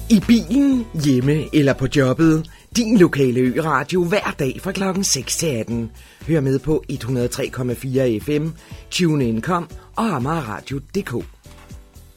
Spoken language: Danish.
I bilen, hjemme eller på jobbet. Din lokale øradio hver dag fra klokken 6 til 18. Hør med på 103,4 FM, TuneIn.com og AmagerRadio.dk.